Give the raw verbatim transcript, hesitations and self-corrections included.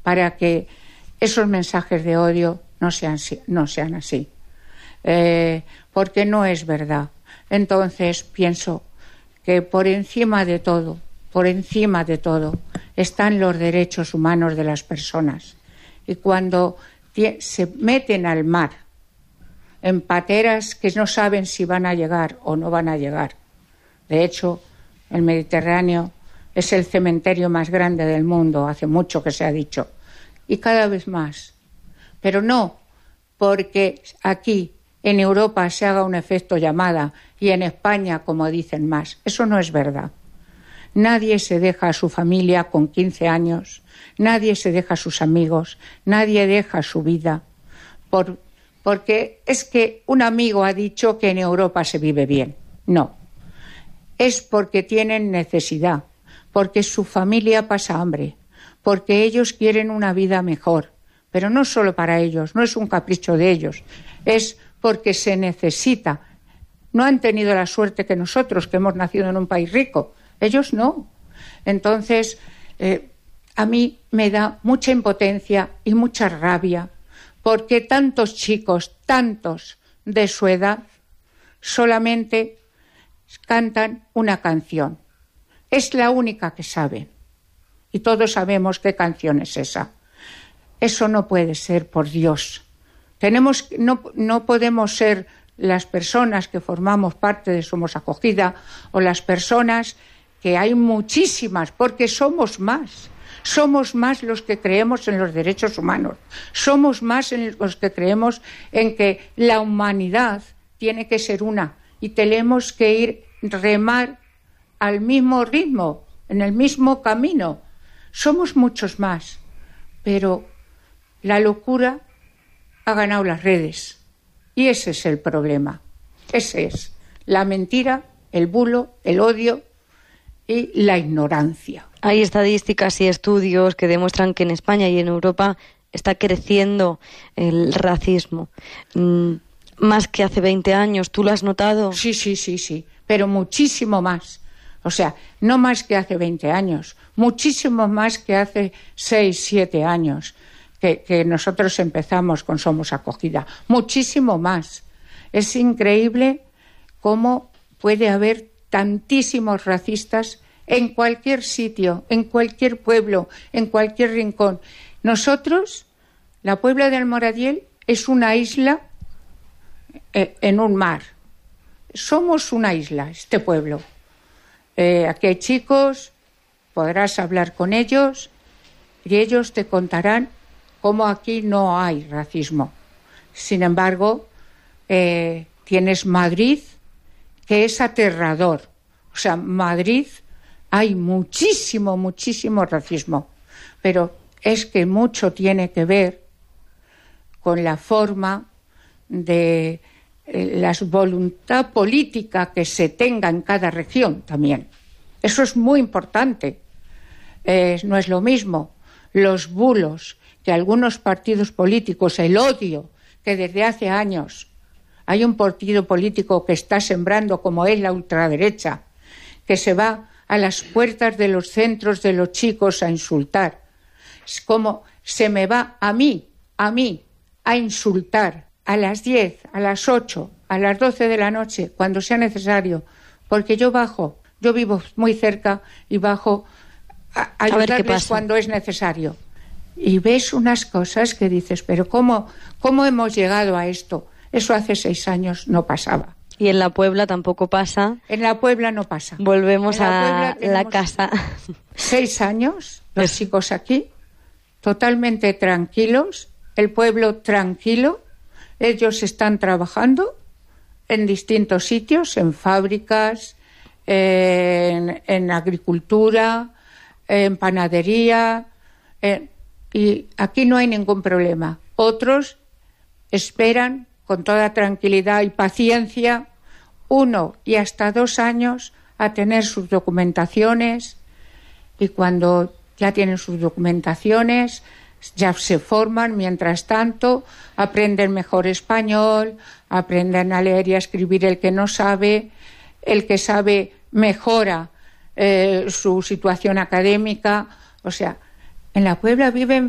para que esos mensajes de odio no sean, no sean así. Eh, porque no es verdad. Entonces pienso que por encima de todo, por encima de todo, están los derechos humanos de las personas. Y cuando se meten al mar en pateras que no saben si van a llegar o no van a llegar. De hecho, el Mediterráneo es el cementerio más grande del mundo, hace mucho que se ha dicho, y cada vez más. Pero no porque aquí en Europa se haga un efecto llamada y en España, como dicen, más. Eso no es verdad. Nadie se deja a su familia con quince años, nadie se deja a sus amigos, nadie deja su vida por, porque es que un amigo ha dicho que en Europa se vive bien. No, es porque tienen necesidad, porque su familia pasa hambre, porque ellos quieren una vida mejor, pero no solo para ellos, no es un capricho de ellos, es porque se necesita. No han tenido la suerte que nosotros, que hemos nacido en un país rico. Ellos no. Entonces, eh, a mí me da mucha impotencia y mucha rabia porque tantos chicos, tantos de su edad, solamente cantan una canción. Es la única que saben. Y todos sabemos qué canción es esa. Eso no puede ser, por Dios. Tenemos, no, no podemos ser las personas que formamos parte de Somos Acogida o las personas que hay muchísimas, porque somos más. Somos más los que creemos en los derechos humanos. Somos más los que creemos en que la humanidad tiene que ser una y tenemos que ir remar al mismo ritmo, en el mismo camino. Somos muchos más, pero la locura ha ganado las redes y ese es el problema. Ese es la mentira, el bulo, el odio y la ignorancia. Hay estadísticas y estudios que demuestran que en España y en Europa está creciendo el racismo. Mm, más que hace veinte años, ¿tú lo has notado? Sí, sí, sí, sí, pero muchísimo más. O sea, no más que hace veinte años, muchísimo más que hace seis, siete años que, que nosotros empezamos con Somos Acogida. Muchísimo más. Es increíble cómo puede haber tantísimos racistas en cualquier sitio, en cualquier pueblo, en cualquier rincón. Nosotros, la Puebla de Almoradiel, es una isla eh, en un mar. Somos una isla, este pueblo. Eh, aquí hay chicos, podrás hablar con ellos y ellos te contarán cómo aquí no hay racismo. Sin embargo, eh, tienes Madrid, que es aterrador. O sea, Madrid hay muchísimo, muchísimo racismo, pero es que mucho tiene que ver con la forma de eh, la voluntad política que se tenga en cada región también. Eso es muy importante. Eh, no es lo mismo los bulos que algunos partidos políticos, el odio que desde hace años hay un partido político que está sembrando, como es la ultraderecha, que se va a las puertas de los centros de los chicos a insultar. Es como se me va a mí, a mí, a insultar a las diez, a las ocho, a las doce de la noche, cuando sea necesario, porque yo bajo, yo vivo muy cerca y bajo a, a ayudarles cuando es necesario. Y ves unas cosas que dices, pero ¿cómo, cómo hemos llegado a esto? Eso hace seis años no pasaba. Y en la Puebla tampoco pasa. En la Puebla no pasa. Volvemos a la casa. Seis años, los chicos aquí, totalmente tranquilos, el pueblo tranquilo. Ellos están trabajando en distintos sitios, en fábricas, en, en agricultura, en panadería, en, y aquí no hay ningún problema. Otros esperan con toda tranquilidad y paciencia, uno y hasta dos años, a tener sus documentaciones, y cuando ya tienen sus documentaciones, ya se forman, mientras tanto, aprenden mejor español, aprenden a leer y a escribir el que no sabe, el que sabe mejora eh, su situación académica. O sea, en la Puebla viven